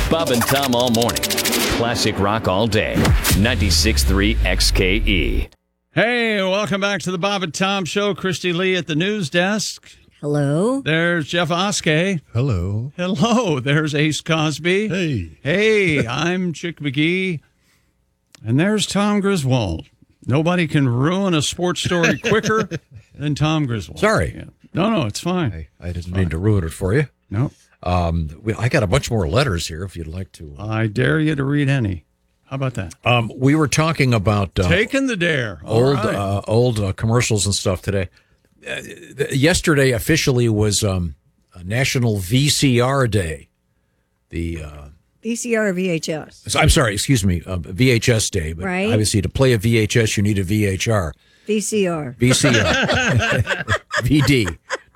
Bob and Tom all morning. Classic rock all day. 96.3 XKE. Hey, welcome back to the Bob and Tom Show. Christy Lee at the news desk. Hello. There's Jeff Oskey. Hello. Hello. There's Ace Cosby. Hey. Hey, I'm Chick McGee. And there's Tom Griswold. Nobody can ruin a sports story quicker than Tom Griswold. Sorry. Yeah. No, it's fine. I didn't mean to ruin it for you. No. I got a bunch more letters here if you'd like to. I dare you to read any. How about that? We were talking about Taking the dare. All right. old commercials and stuff today. Yesterday officially was National VCR Day. The VCR or VHS? I'm sorry, excuse me, VHS Day. But Right. obviously, to play a VHS, you need a VHR. VCR. VD.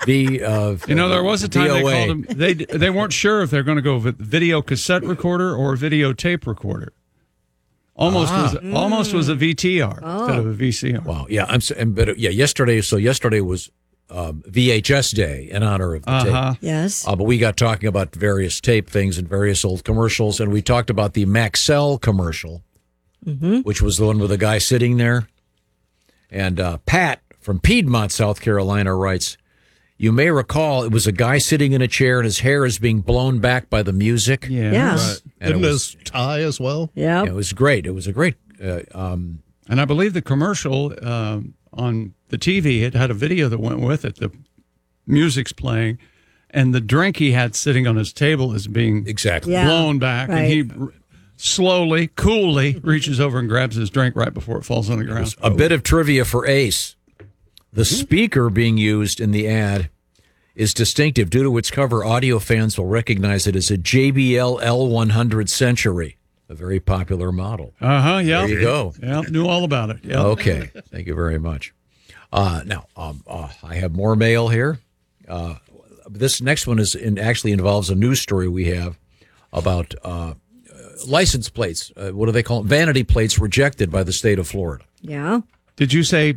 There was a time they VOA. called them. They weren't sure if they're going to go with video cassette recorder or videotape recorder. Almost was a VTR instead of a VCR. Wow, yeah, yesterday was VHS Day in honor of the tape. Yes. But we got talking about various tape things and various old commercials, and we talked about the Maxell commercial, which was the one with the guy sitting there. And Pat from Piedmont, South Carolina writes, you may recall it was a guy sitting in a chair and his hair is being blown back by the music. Yeah. Yes. Right. And Didn't it his tie as well? Yep. It was great. It was a great. And I believe the commercial on the TV, it had a video that went with it. The music's playing, and the drink he had sitting on his table is being Exactly. Yeah. blown back, Right. and he slowly, coolly reaches over and grabs his drink right before it falls on the ground. A bit of trivia for Ace. The speaker being used in the ad is distinctive. Due to its cover, audio fans will recognize it as a JBL L100 Century, a very popular model. Yeah. There you go. Yeah, knew all about it. Yeah. Okay. Thank you very much. Now, I have more mail here. This next one actually involves a news story we have about license plates. What do they call them? Vanity plates rejected by the state of Florida. Yeah. Did you say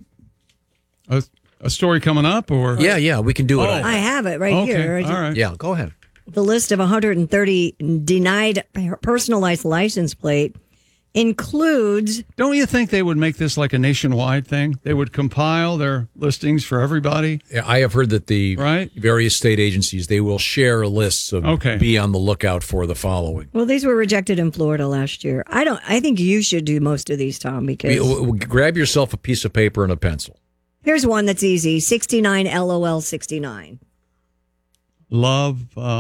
a story coming up, or Yeah, we can do it. I have it right Okay, here. all right. Yeah, go ahead. The list of 130 denied personalized license plate includes. Don't you think they would make this like a nationwide thing? They would compile their listings for everybody. Yeah, I have heard that the Right. various state agencies, they will share lists of Okay. be on the lookout for the following. Well, these were rejected in Florida last year. I think you should do most of these, Tom, because Grab yourself a piece of paper and a pencil. here's one that's easy. 69 LOL 69. Love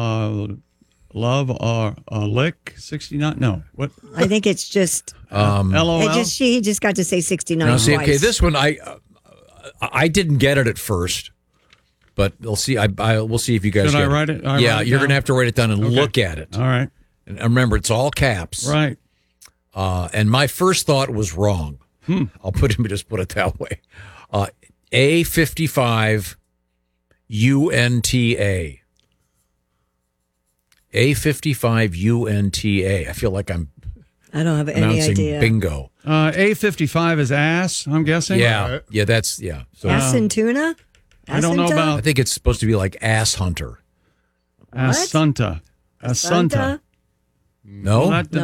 or lick 69? No, what? I think it's just. LOL. He just got to say 69 Now, see, twice. okay, this one I didn't get it at first, but we'll see. We'll see if you guys Should I get write it? I Yeah, write it you're down? going to have to write it down and Okay. look at it. All right. And remember, it's all caps. Right. And my first thought was wrong. Just put it that way. A55 UNTA. A55 UNTA. I feel like I'm I don't have any announcing idea. bingo. A55 is ass, I'm guessing. Yeah, that's yeah. So Ass and tuna? I don't know Asinta? I about think it's supposed to be like ass hunter. Asunta. Asunta. Santa? No, Not